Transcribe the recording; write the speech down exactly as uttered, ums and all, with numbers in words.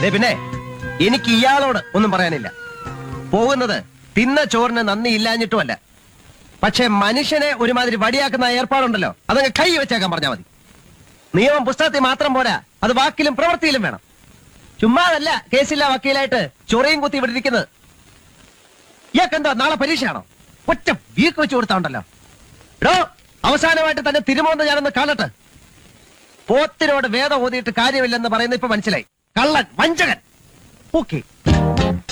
പിന്നെ എനിക്ക് ഇയാളോട് ഒന്നും പറയാനില്ല. പോകുന്നത് തിന്ന ചോറിന് നന്ദി ഇല്ലാഞ്ഞിട്ടുമല്ല. പക്ഷെ മനുഷ്യനെ ഒരുമാതിരി വടിയാക്കുന്ന ഏർപ്പാടുണ്ടല്ലോ, അതങ്ങ് കൈ വെച്ചേക്കാൻ പറഞ്ഞാൽ മതി. നിയമം പുസ്തകത്തിൽ മാത്രം പോരാ, അത് വാക്കിലും പ്രവൃത്തിയിലും വേണം. ചുമ്മാതല്ല കേസില്ല വക്കീലായിട്ട് ചൊറയും കുത്തി ഇവിടെ ഇരിക്കുന്നത്. ഇയാൾക്കെന്താ നാളെ പരീക്ഷയാണോ? ഒറ്റ വീക്ക് വെച്ച് കൊടുത്താണ്ടല്ലോ. എടോ, അവസാനമായിട്ട് തന്നെ തിരുമോന്ന് ഞാനൊന്ന് കാണട്ടെ. പോത്തിനോട് വേദം ഓതിയിട്ട് കാര്യമില്ലെന്ന് പറയുന്നത് ഇപ്പൊ മനസ്സിലായി. കള്ളൻ, വഞ്ചകൻ. ഓക്കെ.